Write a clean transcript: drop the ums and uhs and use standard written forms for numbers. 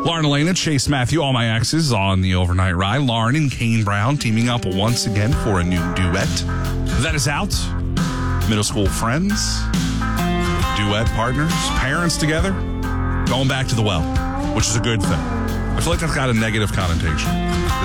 Lauren Elena, Chase Matthew, all my exes on the overnight ride. Lauren and Kane Brown teaming up once again for a new duet. That is out. Middle school friends, duet partners, parents together, going back to the well, which is a good thing. I feel like that's got a negative connotation.